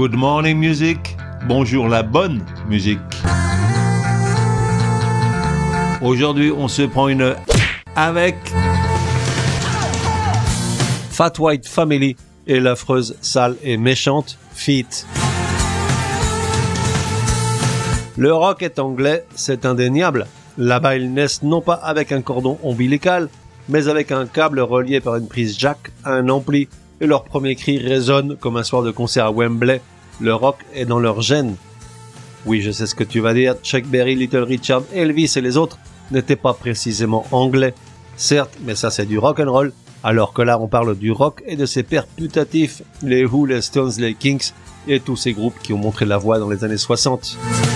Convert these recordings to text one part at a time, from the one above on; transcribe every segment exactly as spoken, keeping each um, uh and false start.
Good morning music, bonjour la bonne musique. Aujourd'hui, on se prend une avec Fat White Family et l'affreuse, sale et méchante Feat. Le rock est anglais, c'est indéniable. Là-bas, ils naissent non pas avec un cordon ombilical, mais avec un câble relié par une prise jack à un ampli, et leur premier cri résonne comme un soir de concert à Wembley. Le rock est dans leur gène. Oui, je sais ce que tu vas dire, Chuck Berry, Little Richard, Elvis et les autres n'étaient pas précisément anglais. Certes, mais ça c'est du rock'n'roll, alors que là on parle du rock et de ses pères putatifs, les Who, les Stones, les Kinks et tous ces groupes qui ont montré la voie dans les années soixante.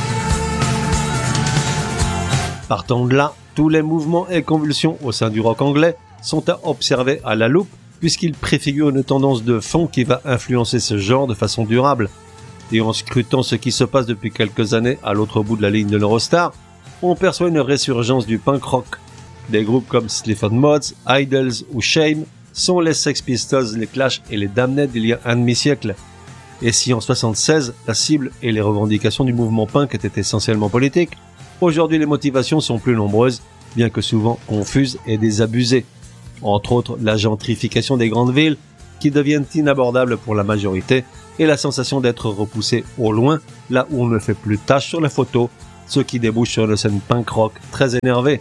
Partant de là, tous les mouvements et convulsions au sein du rock anglais sont à observer à la loupe, puisqu'ils préfigurent une tendance de fond qui va influencer ce genre de façon durable. Et en scrutant ce qui se passe depuis quelques années à l'autre bout de la ligne de l'Eurostar, on perçoit une résurgence du punk rock. Des groupes comme Sleaford Mods, Idols ou Shame sont les Sex Pistols, les Clash et les Damned d'il y a un demi-siècle. Et si en soixante-seize, la cible et les revendications du mouvement punk étaient essentiellement politiques, aujourd'hui les motivations sont plus nombreuses, bien que souvent confuses et désabusées. Entre autres, la gentrification des grandes villes, qui deviennent inabordables pour la majorité, et la sensation d'être repoussé au loin, là où on ne fait plus tâche sur la photo, ce qui débouche sur une scène punk rock très énervée.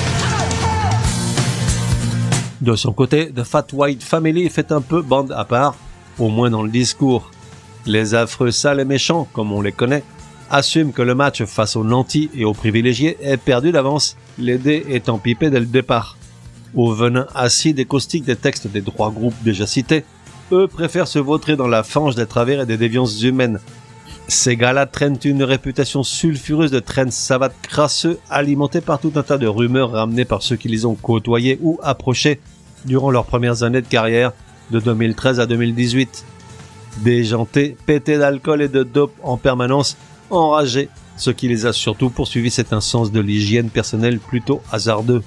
De son côté, The Fat White Family fait un peu bande à part, au moins dans le discours. Les affreux sales et méchants, comme on les connaît, assument que le match face aux nantis et aux privilégiés est perdu d'avance, les dés étant pipés dès le départ. Au venin acide et caustique des textes des trois groupes déjà cités, eux préfèrent se vautrer dans la fange des travers et des déviances humaines. Ces gars-là traînent une réputation sulfureuse de traînes savates crasseux alimentées par tout un tas de rumeurs ramenées par ceux qui les ont côtoyés ou approchés durant leurs premières années de carrière de deux mille treize à deux mille dix-huit. Déjantés, pétés d'alcool et de dope en permanence, enragés, ce qui les a surtout poursuivis c'est un sens de l'hygiène personnelle plutôt hasardeux.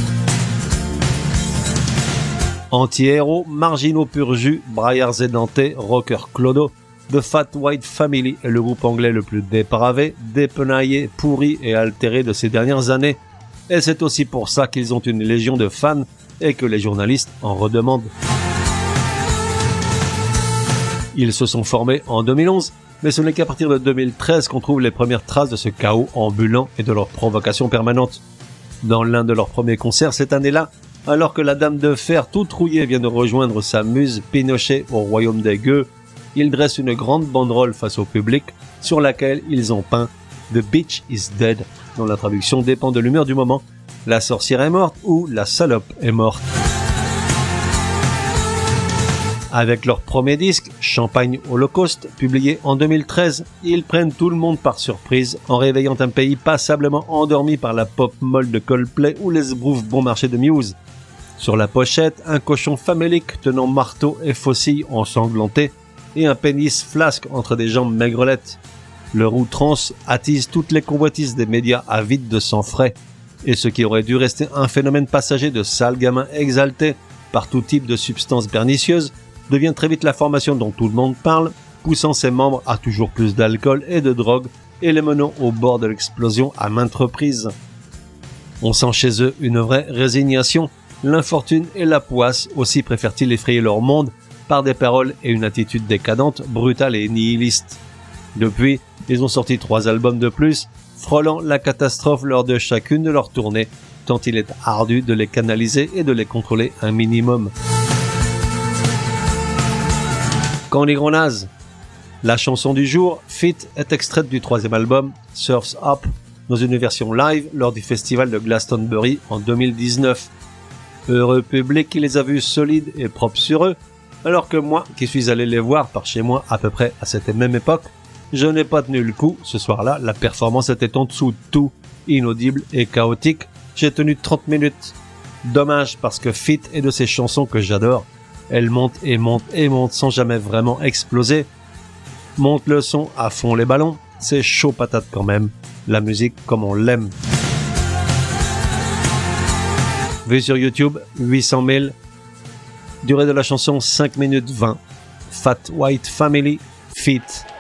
Anti-héros, marginaux pur jus, braillards édentés, rockers clodo, The Fat White Family est le groupe anglais le plus dépravé, dépenaillé, pourri et altéré de ces dernières années. Et c'est aussi pour ça qu'ils ont une légion de fans et que les journalistes en redemandent. Ils se sont formés en deux mille onze, mais ce n'est qu'à partir de deux mille treize qu'on trouve les premières traces de ce chaos ambulant et de leur provocation permanente. Dans l'un de leurs premiers concerts cette année-là, alors que la dame de fer toute rouillée vient de rejoindre sa muse Pinochet au royaume des gueux, ils dressent une grande banderole face au public sur laquelle ils ont peint « The bitch is dead » dont la traduction dépend de l'humeur du moment, la sorcière est morte ou la salope est morte. Avec leur premier disque, Champagne Holocaust, publié en deux mille treize, ils prennent tout le monde par surprise en réveillant un pays passablement endormi par la pop molle de Coldplay ou les sbroufs bon marché de Muse. Sur la pochette, un cochon famélique tenant marteau et faucille ensanglanté et un pénis flasque entre des jambes maigrelettes. Leur outrance attise toutes les convoitises des médias avides de sang frais, et ce qui aurait dû rester un phénomène passager de sales gamins exaltés par tout type de substances pernicieuses devient très vite la formation dont tout le monde parle, poussant ses membres à toujours plus d'alcool et de drogue et les menant au bord de l'explosion à maintes reprises. On sent chez eux une vraie résignation, l'infortune et la poisse aussi préfèrent-ils effrayer leur monde par des paroles et une attitude décadente, brutale et nihiliste. Depuis, ils ont sorti trois albums de plus, frôlant la catastrophe lors de chacune de leurs tournées, tant il est ardu de les canaliser et de les contrôler un minimum. Quand les gros nazes. La chanson du jour, Feat, est extraite du troisième album, Surf's Up, dans une version live lors du festival de Glastonbury en deux mille dix-neuf. Heureux public qui les a vus solides et propres sur eux, alors que moi, qui suis allé les voir par chez moi à peu près à cette même époque, je n'ai pas tenu le coup. Ce soir-là, la performance était en dessous de tout, inaudible et chaotique. J'ai tenu trente minutes. Dommage parce que Feat est de ces chansons que j'adore. Elle monte et monte et monte sans jamais vraiment exploser. Monte le son à fond les ballons, c'est chaud patate quand même. La musique comme on l'aime. Vue sur YouTube, huit cent mille. Durée de la chanson, cinq minutes vingt. Fat White Family, Feat.